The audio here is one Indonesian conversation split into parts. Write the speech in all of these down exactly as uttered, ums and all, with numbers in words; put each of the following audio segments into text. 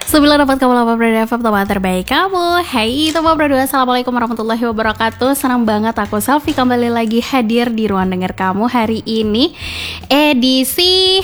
sembilan dapat kamu delapan Brand F M, teman terbaik kamu. Hai teman berdua, assalamualaikum warahmatullahi wabarakatuh. Senang banget aku Selfie kembali lagi hadir di ruang dengar kamu hari ini, edisi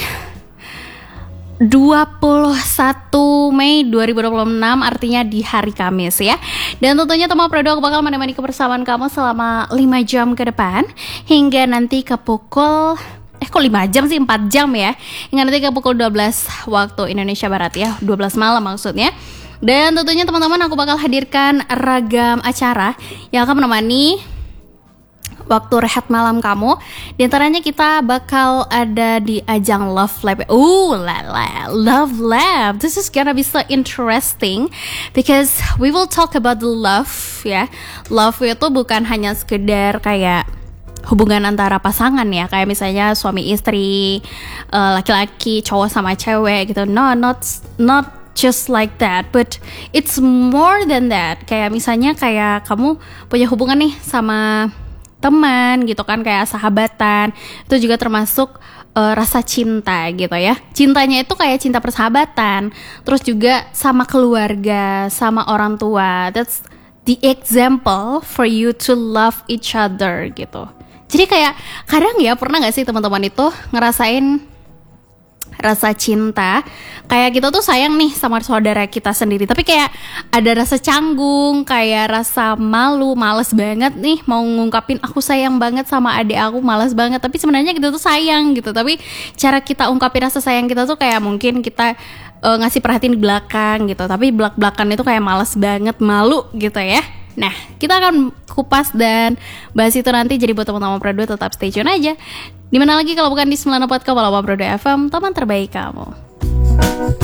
dua puluh satu Mei dua ribu dua puluh enam, artinya di hari Kamis ya. Dan tentunya teman berdua aku bakal menemani kebersamaan kamu selama lima jam ke depan, hingga nanti ke pukul Eh kok lima jam sih, empat jam ya, hingga nanti ke pukul dua belas waktu Indonesia Barat ya, dua belas malam maksudnya. Dan tentunya teman-teman aku bakal hadirkan ragam acara yang akan menemani waktu rehat malam kamu. Di antaranya kita bakal ada di ajang Love Lab. Ooh la la, Love Lab. This is gonna be so interesting because we will talk about the love ya. Love itu bukan hanya sekedar kayak hubungan antara pasangan ya, kayak misalnya suami istri, uh, laki-laki, cowok sama cewek gitu. No, not not just like that, but it's more than that. Kayak misalnya kayak kamu punya hubungan nih sama teman gitu kan, kayak sahabatan, itu juga termasuk uh, rasa cinta gitu ya. Cintanya itu kayak cinta persahabatan, terus juga sama keluarga, sama orang tua. That's the example for you to love each other gitu. Jadi kayak kadang ya, pernah gak sih teman-teman itu ngerasain rasa cinta, kayak kita tuh sayang nih sama saudara kita sendiri, tapi kayak ada rasa canggung, kayak rasa malu, males banget nih mau ngungkapin aku sayang banget sama adik aku, males banget. Tapi sebenarnya kita tuh sayang gitu, tapi cara kita ungkapin rasa sayang kita tuh kayak mungkin kita uh, ngasih perhatian di belakang gitu, tapi belak-belakan itu kayak males banget, malu gitu ya. Nah, kita akan kupas dan bahas itu nanti. Jadi buat teman-teman Pro dua tetap stay tune aja. Dimana lagi kalau bukan di sembilan empat koma delapan Pro dua F M, teman terbaik kamu.